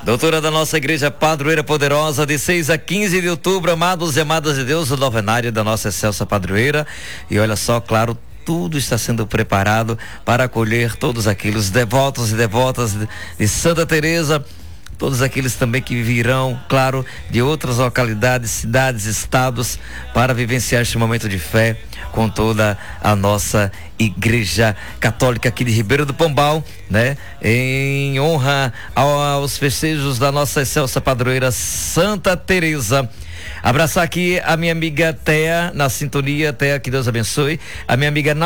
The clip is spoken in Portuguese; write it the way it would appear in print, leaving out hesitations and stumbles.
Doutora da nossa igreja Padroeira Poderosa, de 6 a 15 de outubro, amados e amadas de Deus, o novenário da nossa excelsa padroeira. E olha só, claro, tudo está sendo preparado para acolher todos aqueles devotos e devotas de Santa Teresa, todos aqueles também que virão, claro, de outras localidades, cidades, estados, para vivenciar este momento de fé com toda a nossa Igreja Católica aqui de Ribeiro do Pombal, né? Em honra aos festejos da nossa excelsa padroeira Santa Teresa. Abraçar aqui a minha amiga Thea na sintonia. Thea, que Deus abençoe. A minha amiga